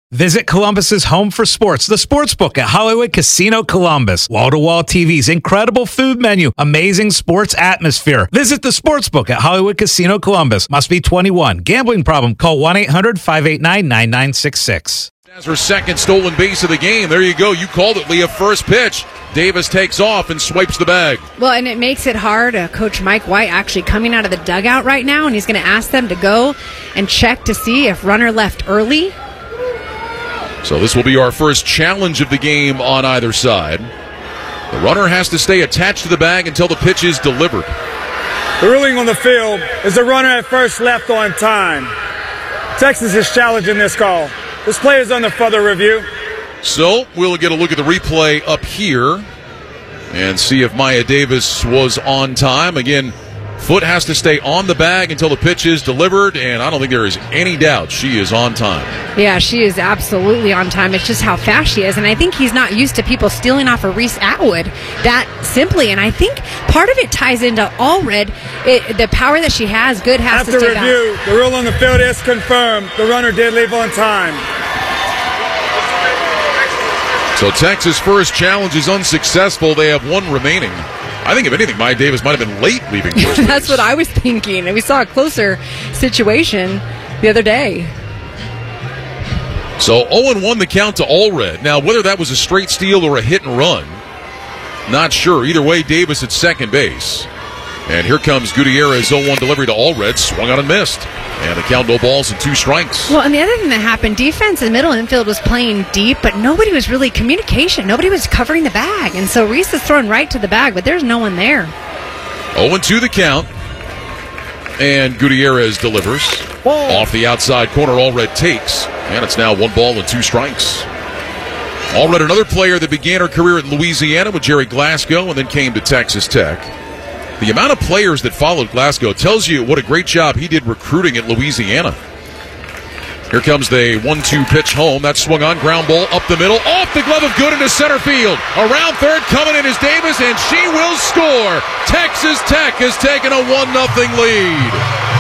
Visit Columbus's home for sports, the Sportsbook at Hollywood Casino Columbus. Wall-to-wall TVs, incredible food menu, amazing sports atmosphere. Visit the Sportsbook at Hollywood Casino Columbus. Must be 21. Gambling problem? Call 1-800-589-9966. As her second stolen base of the game. There you go. You called it, Leah. First pitch. Davis takes off and swipes the bag. Well, and it makes it hard. Coach Mike White actually coming out of the dugout right now, and he's going to ask them to go and check to see if runner left early. So this will be our first challenge of the game on either side. The runner has to stay attached to the bag until the pitch is delivered. The ruling on the field is the runner at first left on time. Texas is challenging this call. This play is under further review. So we'll get a look at the replay up here and see if Maya Davis was on time. Again, foot has to stay on the bag until the pitch is delivered, and I don't think there is any doubt she is on time. Yeah, she is absolutely on time. It's just how fast she is, and I think he's not used to people stealing off of Reese Atwood that simply, and I think part of it ties into Allred, the power that she has. Good has After to stay review, back. the rule on the field is confirmed. The runner did leave on time. So Texas' first challenge is unsuccessful. They have one remaining. I think, if anything, Maya Davis might have been late leaving first base. That's what I was thinking. And we saw a closer situation the other day. So 0-1 the count to Allred. Now, whether that was a straight steal or a hit and run, not sure. Either way, Davis at second base. And here comes Gutierrez, 0-1 delivery to Allred, swung on and missed. And the count, no balls and 2 strikes. Well, and the other thing that happened, defense and middle infield was playing deep, but nobody was really communication. Nobody was covering the bag. And so Reese is throwing right to the bag, but there's no one there. 0-2 the count. And Gutierrez delivers. Off the outside corner, Allred takes. And it's now 1 ball and 2 strikes. Allred, another player that began her career at Louisiana with Jerry Glasgow and then came to Texas Tech. The amount of players that followed Glasgow tells you what a great job he did recruiting at Louisiana. Here comes the 1-2 pitch home. That swung on, ground ball up the middle, off the glove of Good into center field. Around third, coming in is Davis, and she will score. Texas Tech has taken a 1-0 lead.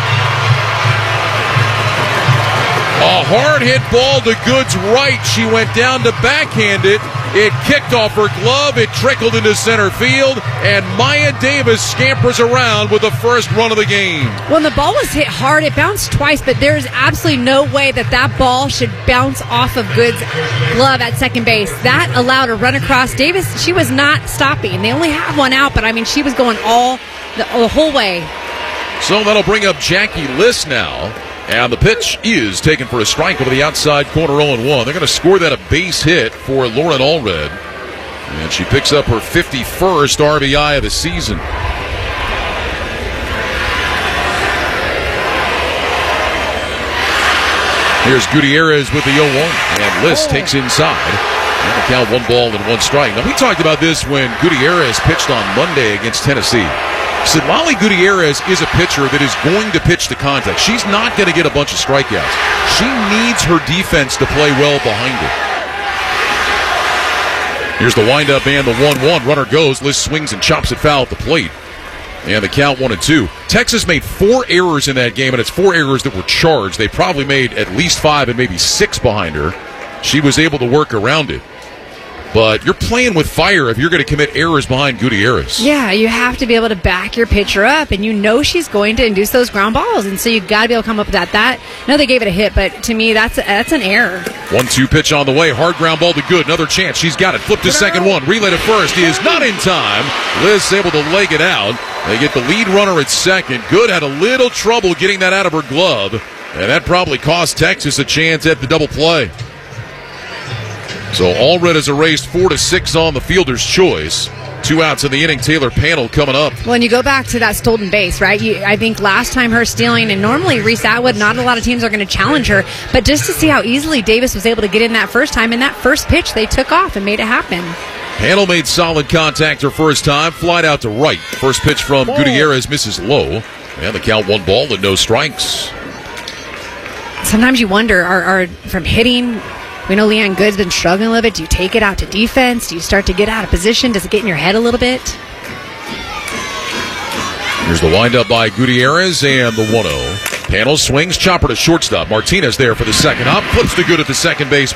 A hard hit ball to Good's right. She went down to backhand it. It kicked off her glove. It trickled into center field. And Maya Davis scampers around with the first run of the game. When the ball was hit hard, it bounced twice, but there's absolutely no way that ball should bounce off of Good's glove at second base. That allowed a run across. Davis, she was not stopping. They only have one out, but I mean, she was going the whole way. So that'll bring up Jackie List now. And the pitch is taken for a strike over the outside corner, 0-1. They're going to score that a base hit for Lauren Allred. And she picks up her 51st RBI of the season. Here's Gutierrez with the 0-1. And List takes inside. And the count, 1 ball and 1 strike. Now, we talked about this when Gutierrez pitched on Monday against Tennessee. Said Lolly Gutierrez is a pitcher that is going to pitch to contact. She's not going to get a bunch of strikeouts. She needs her defense to play well behind her. Here's the windup and the 1-1. Runner goes. List swings and chops it foul at the plate. And the count 1-2. Texas made 4 errors in that game, and it's 4 errors that were charged. They probably made at least 5 and maybe 6 behind her. She was able to work around it. But you're playing with fire if you're going to commit errors behind Gutierrez. Yeah, you have to be able to back your pitcher up, and you know she's going to induce those ground balls, and so you've got to be able to come up with that. No, they gave it a hit, but to me, that's an error. 1-2 pitch on the way. Hard ground ball to Good. Another chance. She's got it. Flip to second one. Relay to first. He is not in time. Liz able to leg it out. They get the lead runner at second. Good had a little trouble getting that out of her glove, and that probably cost Texas a chance at the double play. So Allred has erased 4-6 on the fielder's choice. 2 outs in the inning. Taylor Panel coming up. Well, and you go back to that stolen base, right? I think last time her stealing, and normally Reese Atwood, not a lot of teams are going to challenge her, but just to see how easily Davis was able to get in that first time, and that first pitch, they took off and made it happen. Panel made solid contact her first time. Flied out to right. First pitch from Gutierrez misses low. And the count, 1 ball and no strikes. Sometimes you wonder, are from hitting... We know Leanne Good's been struggling a little bit. Do you take it out to defense? Do you start to get out of position? Does it get in your head a little bit? Here's the windup by Gutierrez and the 1-0. Panel swings, chopper to shortstop. Martinez there for the second hop. Flips to Good at the second base